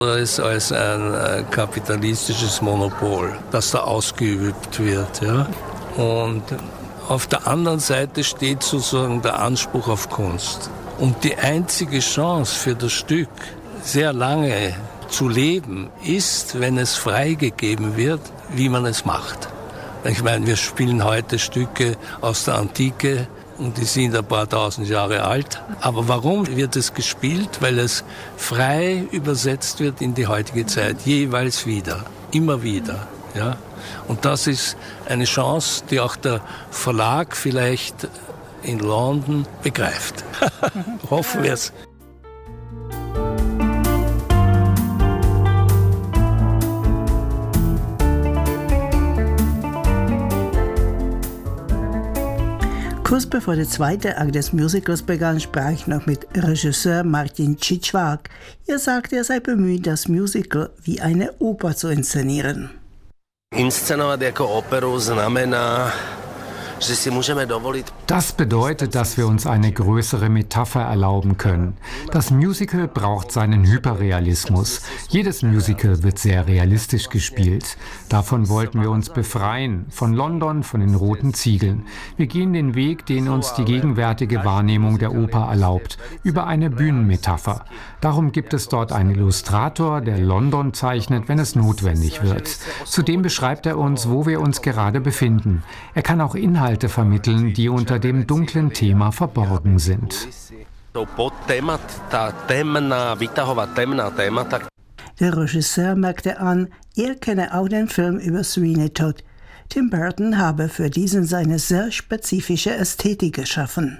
Es als ein kapitalistisches Monopol, das da ausgeübt wird. Ja? Und auf der anderen Seite steht sozusagen der Anspruch auf Kunst. Und die einzige Chance für das Stück, sehr lange zu leben, ist, wenn es freigegeben wird, wie man es macht. Ich meine, wir spielen heute Stücke aus der Antike und die sind ein paar tausend Jahre alt. Aber warum wird es gespielt? Weil es frei übersetzt wird in die heutige Zeit, jeweils wieder, immer wieder. Ja? Und das ist eine Chance, die auch der Verlag vielleicht in London begreift. Hoffen wir es. Kurz bevor der zweite Akt des Musicals begann, sprach ich noch mit Regisseur Martin Cicwak. Er sagte, er sei bemüht, das Musical wie eine Oper zu inszenieren. Inscenovat jako operu znamená, že si můžeme dovolit. Das bedeutet, dass wir uns eine größere Metapher erlauben können. Das Musical braucht seinen Hyperrealismus. Jedes Musical wird sehr realistisch gespielt. Davon wollten wir uns befreien, von London, von den roten Ziegeln. Wir gehen den Weg, den uns die gegenwärtige Wahrnehmung der Oper erlaubt, über eine Bühnenmetapher. Darum gibt es dort einen Illustrator, der London zeichnet, wenn es notwendig wird. Zudem beschreibt er uns, wo wir uns gerade befinden. Er kann auch Inhalte vermitteln, die unter dem dunklen Thema verborgen sind. Der Regisseur merkte an, er kenne auch den Film über Sweeney Todd. Tim Burton habe für diesen seine sehr spezifische Ästhetik geschaffen.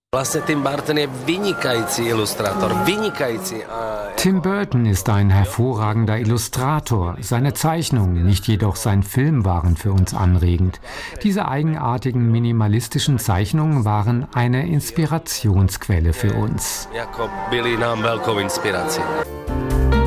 Tim Burton ist ein hervorragender Illustrator. Seine Zeichnungen, nicht jedoch sein Film, waren für uns anregend. Diese eigenartigen minimalistischen Zeichnungen waren eine Inspirationsquelle für uns. Jako byli nám velkou inspirací.